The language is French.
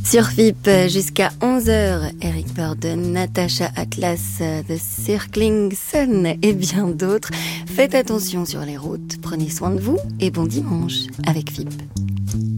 Sur FIP jusqu'à 11h, Eric Burdon, Natasha Atlas, The Circling Sun et bien d'autres. Faites attention sur les routes, prenez soin de vous et bon dimanche avec FIP.